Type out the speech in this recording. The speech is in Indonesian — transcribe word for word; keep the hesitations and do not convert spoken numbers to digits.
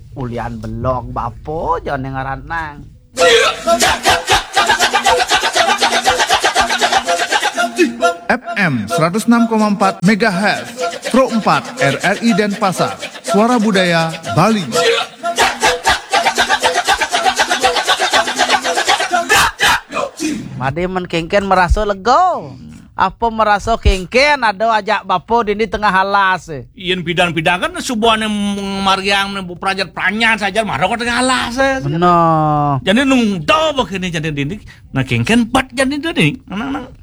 Ulian belong bapo jangan ngaran nang. F M seratus enam koma empat megahertz, Pro empat R R I Denpasar, Suara Budaya Bali. Made men kengken merasa lego. Apa merasa kengken ada ajak bapo di tengah halas. Iyan bidan-bidan kan subuhan yang mariang prajat pranyan saja marah kok tengah halas. Benar. Jadi nung do begini jadi ini. Nah kengken bat jadi ini. Nang nang.